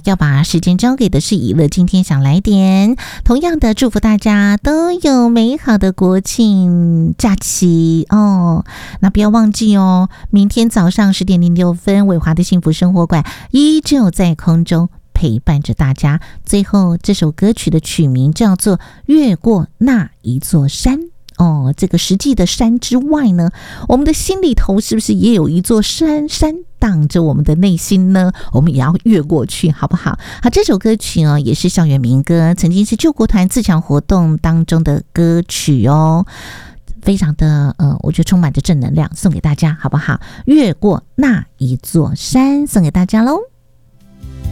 要把时间交给的是以乐今天想来点。同样的，祝福大家都有美好的国庆假期哦。那不要忘记哦，明天早上10:06，伟华的幸福生活馆依旧在空中陪伴着大家。最后这首歌曲的曲名叫做《越过那一座山》哦。这个实际的山之外呢，我们的心里头是不是也有一座山挡着我们的内心呢？我们也要越过去，好不好？好，这首歌曲哦，也是校园民歌，曾经是救国团自强活动当中的歌曲哦。非常的我觉得充满着正能量，送给大家好不好？越过那一座山，送给大家喽。